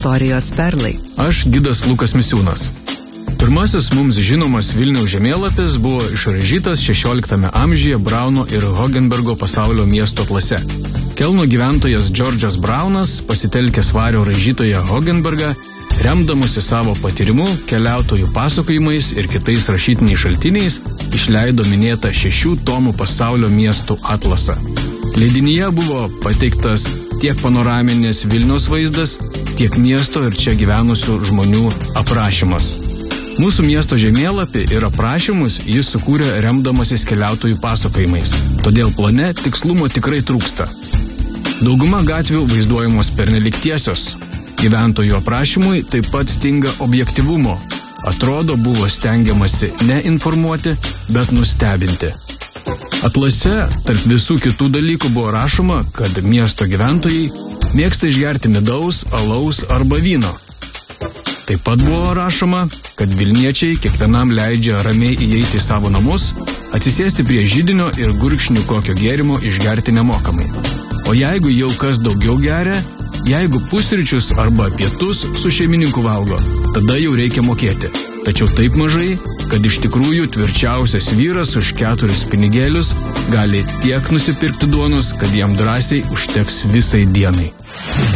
Istorijos perlai. Aš gidas Lukas Misiūnas. Pirmasis mums žinomas Vilniaus žemėlapis buvo išraižytas 16 amžiuje Brauno ir Hogenbergo pasaulio miesto atlase. Kelno gyventojas Džordžas Braunas, pasitelkęs vario raižytoją Hogenbergą, remdamosi savo patyrimu, keliautojų pasakojimais ir kitais rašytiniais šaltiniais, išleido minėtą 6 tomų pasaulio miestų atlasą. Leidinyje buvo pateiktas tiek panoraminis Vilniaus vaizdas, tiek miesto ir čia gyvenusių žmonių aprašymas. Mūsų miesto žemėlapį ir aprašymus jis sukūrė remdamasis keliautojų pasakojimais, todėl plane tikslumo tikrai trūksta. Dauguma gatvių vaizduojamos pernelik tiesios. Gyventojų aprašymui taip pat stinga objektyvumo. Atrodo, buvo stengiamasi ne informuoti, bet nustebinti. Atlase tarp visų kitų dalykų buvo rašoma, kad miesto gyventojai mėgsta išgerti midaus, alaus arba vyno. Taip pat buvo rašoma, kad Vilniečiai kiekvienam leidžia ramiai įeiti į savo namus, atsisėsti prie židinio ir gurkšnių kokio gėrimo išgerti nemokamai. O jeigu jau kas daugiau geria, jeigu pusryčius arba pietus su šeimininku valgo, tada jau reikia mokėti. Tačiau taip mažai, kad iš tikrųjų tvirčiausias vyras už 4 pinigėlius gali tiek nusipirkti duonos, kad jam drąsiai užteks visai dienai.